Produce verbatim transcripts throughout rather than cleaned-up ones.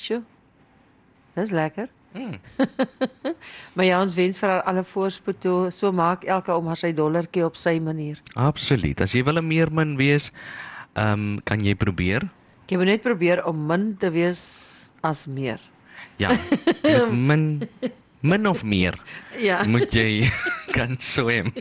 Sjoe, dis lekker. Hmm. Maar ja, ons wens vir haar alle voorspoed toe, so maak elke ou maar sy dollartjie op sy manier. Absoluut. As jy wil 'n meermin wees, ehm um, kan jy probeer. Ek moet net probeer om min te wees as meer. Ja, jy moet min min of meer Ja, moet jy kan swem.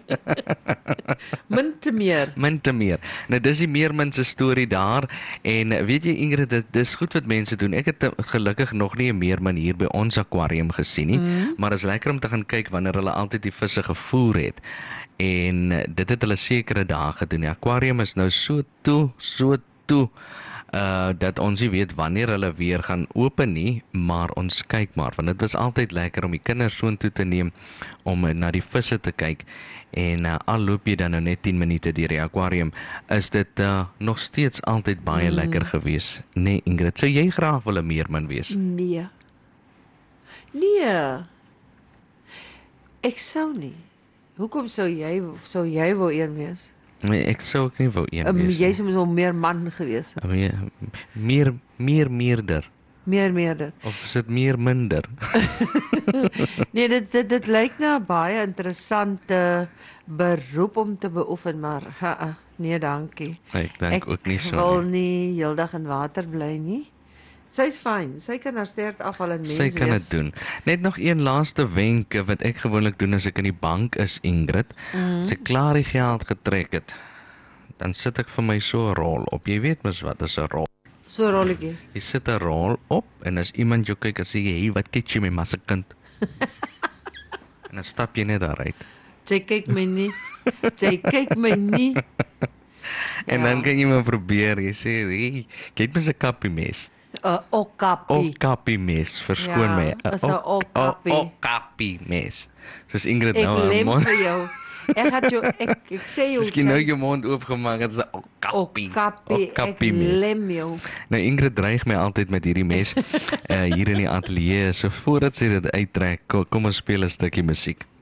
min te meer. Min te meer. Nou dis die meermin se storie daar en weet jy Ingrid, dit dis goed wat mense doen. Ek het gelukkig nog nie 'n meermin hier by ons aquarium gesien nie, mm. maar is lekker om te gaan kyk wanneer hulle altyd die visse gevoer het. En dit het hulle sekere dae gedoen. Die aquarium is nou so toe, so toe. Uh, dat ons nie weet wanneer hulle weer gaan open nie, maar ons kyk maar, want dit was altyd lekker om die kinders soontoe te neem om uh, na die visse te kyk en uh, al loop jy dan nou net tien minute deur die aquarium, is dit uh, nog steeds altyd baie mm. lekker gewees. Nee Ingrid, sou jy graag wil 'n meermin wees? Nee. Nee. Ek sou nie. Hoekom sou jy sou jy wou een wees? Nee, ek sou ook nie wou een Um, wees. jy sou mos al meer man gewees het. Meer, meer, meer meerder. Meer meerder. Of is dit meer minder? Nee, dit dit dit lyk na 'n baie interessante beroep om te beoefen, maar ha, -ha, nee, dankie. Ek dink ook nie so Ek wil nie. nie heeldag in water bly nie. Sy's fyn. Sy kan haar stert afval en mens Sy kan wees. dit doen. Net nog een laaste wenk wat ek gewoonlik doen as ek in die bank is, Ingrid. Mhm. As ek klaar die geld getrek het, dan sit ek vir my so 'n rol op. Jy weet mos wat is 'n rol. So 'n rolletjie. Jy sit 'n rol op en as iemand jou kyk en sê jy, "Hey, wat kyk jy my masse kind?" En dan stap jy net daaruit. Sy kyk my nie. Sy kyk my nie. En Ja. dan kan jy maar probeer. Jy sê, "Hey, kyk mens 'n kappie mes." 'n Okappie. O kappie mes, verskoon Ja, my. is 'n okappie. O kappie mes. Soos Ingrid Ek nou haar lem mond. vir jou. Ek het jou ek ek sê jou. Soos jy nou jou mond oopgemaak het, is 'n o kappie. Okappie. Ek kappie mes. lem jou. Nou Ingrid dreig my altyd met hierdie mes uh, hier in die ateljee. So voordat sy dit uittrek, kom, kom ons speel 'n stukkie musiek.